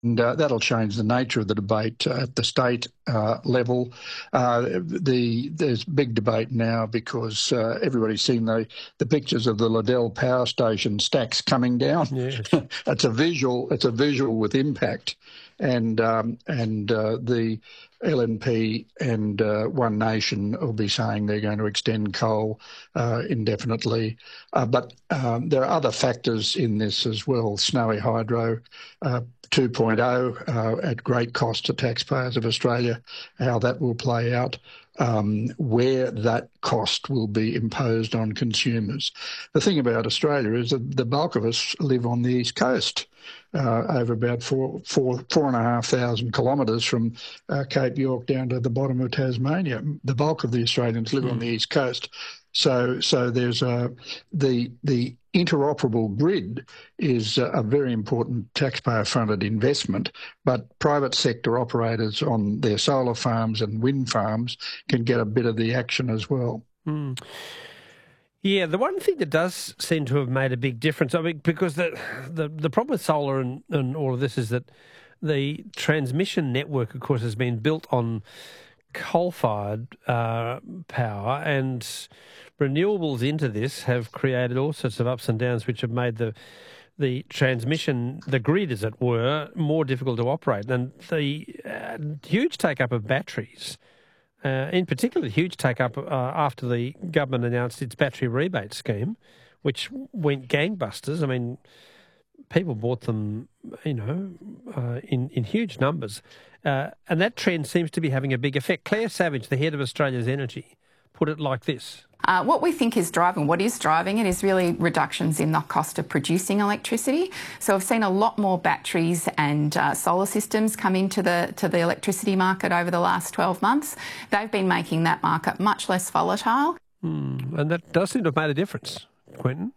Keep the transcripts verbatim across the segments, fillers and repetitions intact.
And uh, that'll change the nature of the debate uh, at the state uh, level. Uh, the there's big debate now because uh, everybody's seen the, the pictures of the Liddell Power Station stacks coming down. Yes. it's a visual. It's a visual with impact, and um, and uh, the L N P and uh, One Nation will be saying they're going to extend coal uh, indefinitely. Uh, but um, there are other factors in this as well. Snowy Hydro uh, two point oh uh, at great cost to taxpayers of Australia, how that will play out, um, where that cost will be imposed on consumers. The thing about Australia is that the bulk of us live on the East Coast. Uh, over about four, four, four and a half thousand kilometres from uh, Cape York down to the bottom of Tasmania. The bulk of the Australians live mm. on the East Coast. So, so there's a, the the interoperable grid is a very important taxpayer-funded investment, but private sector operators on their solar farms and wind farms can get a bit of the action as well. Mm. Yeah, the one thing that does seem to have made a big difference, I mean, because the the, the problem with solar and, and all of this is that the transmission network, of course, has been built on coal-fired uh, power, and renewables into this have created all sorts of ups and downs, which have made the the transmission, the grid, as it were, more difficult to operate. And the uh, huge take-up of batteries, Uh, in particular, huge take-up uh, after the government announced its battery rebate scheme, which went gangbusters. I mean, people bought them, you know, uh, in, in huge numbers. Uh, and that trend seems to be having a big effect. Claire Savage, the head of Australia's Energy, put it like this. Uh, what we think is driving, what is driving it is really reductions in the cost of producing electricity. So we've seen a lot more batteries and uh, solar systems come into the to the electricity market over the last twelve months. They've been making that market much less volatile. Mm, and that does seem to have made a difference, Quentin.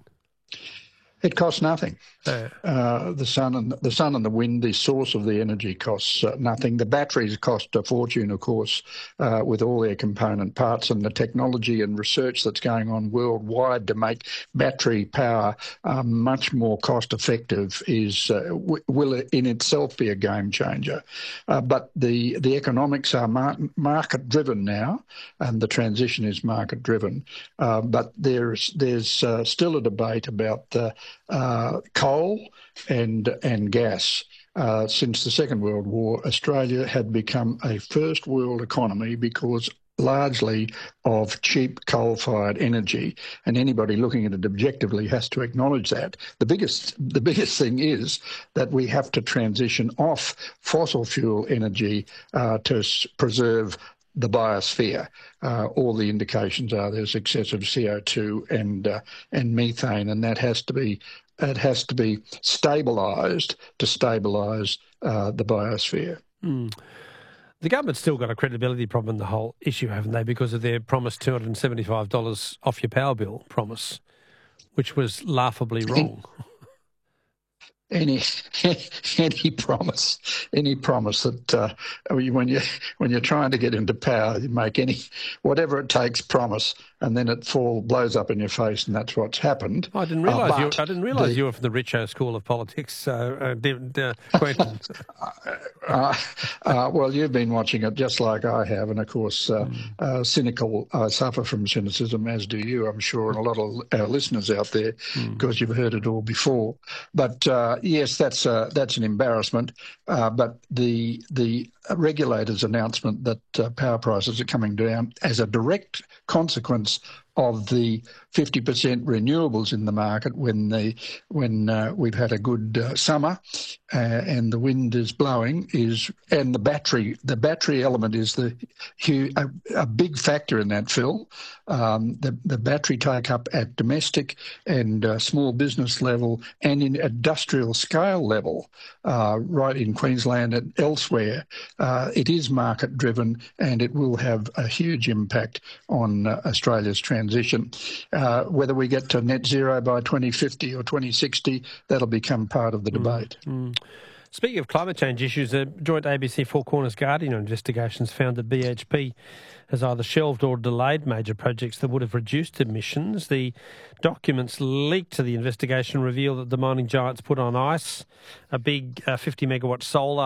It costs nothing. Uh, uh, the sun and the sun and the wind, the source of the energy, costs uh, nothing. The batteries cost a fortune, of course, uh, with all their component parts, and the technology and research that's going on worldwide to make battery power uh, much more cost-effective is uh, w- will in itself be a game changer. Uh, but the the economics are mar- market-driven now, and the transition is market-driven. Uh, but there's there's uh, still a debate about the Uh, coal and and gas. Uh, since the Second World War, Australia had become a first world economy because largely of cheap coal-fired energy, and anybody looking at it objectively has to acknowledge that. The biggest the biggest thing is that we have to transition off fossil fuel energy uh, to s- preserve the biosphere. Uh, all the indications are there's excessive C O two and uh, and methane, and that has to be it has to be stabilised to stabilise uh, the biosphere. Mm. The government's still got a credibility problem in the whole issue, haven't they, because of their promised two hundred seventy-five dollars off your power bill promise, which was laughably wrong. Any any promise, any promise that uh, when you when you're trying to get into power, you make any whatever it takes promise, and then it fall blows up in your face, and that's what's happened. I didn't realise uh, you. I didn't realise the, you were from the Richo School of Politics, so uh, did, uh, Quentin. uh, uh, well, you've been watching it just like I have, and of course, uh, mm. uh, cynical. I suffer from cynicism, as do you, I'm sure, and a lot of our listeners out there, mm. because you've heard it all before. But uh, yes, that's uh, that's an embarrassment. Uh, but the the regulator's announcement that uh, power prices are coming down as a direct consequence of the fifty percent renewables in the market when the when uh, we've had a good uh, summer uh, and the wind is blowing is and the battery the battery element is the a, a big factor in that, Phil. Um, the the battery take up at domestic and uh, small business level and in industrial scale level, uh, right in Queensland and elsewhere, uh, it is market driven and it will have a huge impact on uh, Australia's transition. Uh, whether we get to net zero by twenty fifty or twenty sixty, that'll become part of the debate. Mm, mm. Speaking of climate change issues, a joint A B C Four Corners Guardian investigations found that B H P has either shelved or delayed major projects that would have reduced emissions. The documents leaked to the investigation reveal that the mining giants put on ice a big uh, fifty megawatt solar